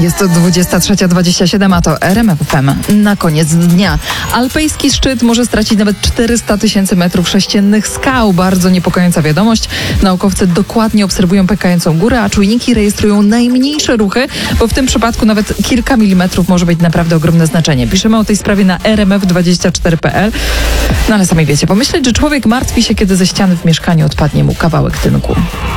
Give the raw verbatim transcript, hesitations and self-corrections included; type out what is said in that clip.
Jest to dwudziesta trzecia dwadzieścia siedem, a to R M F F M. Na koniec dnia. Alpejski szczyt może stracić nawet czterysta tysięcy metrów sześciennych skał. Bardzo niepokojąca wiadomość. Naukowcy dokładnie obserwują pękającą górę, a czujniki rejestrują najmniejsze ruchy, bo w tym przypadku nawet kilka milimetrów może mieć naprawdę ogromne znaczenie. Piszemy o tej sprawie na r m f dwadzieścia cztery kropka p l. No ale sami wiecie, pomyśleć, że człowiek martwi się, kiedy ze ściany w mieszkaniu odpadnie mu kawałek tynku.